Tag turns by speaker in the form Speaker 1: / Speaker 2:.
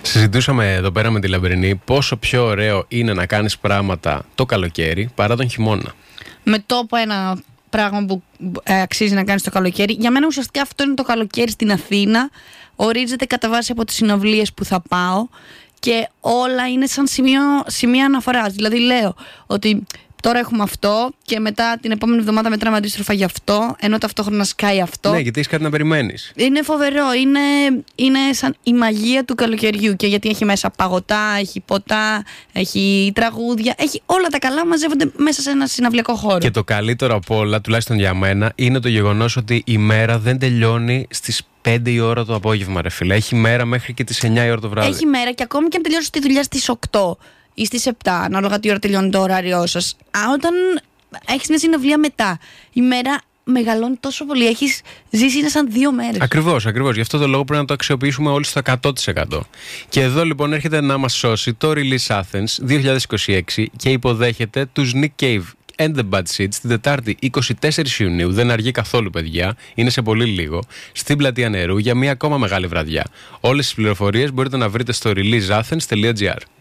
Speaker 1: Συζητούσαμε εδώ πέρα με τη Λαμπρινή πόσο πιο ωραίο είναι να κάνεις πράγματα το καλοκαίρι παρά τον χειμώνα.
Speaker 2: Με τόπο ένα πράγμα που αξίζει να κάνεις το καλοκαίρι. Για μένα ουσιαστικά αυτό είναι το καλοκαίρι στην Αθήνα. Ορίζεται κατά βάση από τις συναυλίες που θα πάω και όλα είναι σαν σημεία αναφοράς. Δηλαδή λέω ότι τώρα έχουμε αυτό και μετά την επόμενη εβδομάδα μετράμε αντίστροφα γι' αυτό, ενώ ταυτόχρονα σκάει αυτό.
Speaker 1: Ναι, γιατί έχεις κάτι να περιμένεις.
Speaker 2: Είναι φοβερό, είναι σαν η μαγεία του καλοκαιριού και γιατί έχει μέσα παγωτά, έχει ποτά, έχει τραγούδια, έχει όλα τα καλά μαζεύονται μέσα σε ένα συναυλιακό χώρο. Και
Speaker 1: το καλύτερο από όλα, τουλάχιστον για μένα, είναι το γεγονός ότι η μέρα δεν τελειώνει στις 5 η ώρα το απόγευμα, ρε φίλε. Έχει μέρα μέχρι και τις 9 η ώρα το βράδυ.
Speaker 2: Έχει μέρα και ακόμη και αν τελειώσει τη δουλειά στις 8 ή στις 7, ανάλογα τι ώρα τελειώνει το ωράριό σας. Όταν έχεις μια συναυλία μετά, η μέρα μεγαλώνει τόσο πολύ. Έχεις ζήσει, είναι σαν 2 μέρες.
Speaker 1: Ακριβώς. Γι' αυτό το λόγο πρέπει να το αξιοποιήσουμε όλοι στο 100%. Και εδώ λοιπόν έρχεται να μας σώσει το Release Athens 2026 και υποδέχεται τους Nick Cave and the Bad Seeds την Τετάρτη 24 Ιουνίου. Δεν αργεί καθόλου, παιδιά. Είναι σε πολύ λίγο. Στην Πλατεία Νερού για μια ακόμα μεγάλη βραδιά. Όλες τις πληροφορίες μπορείτε να βρείτε στο releaseathens.gr.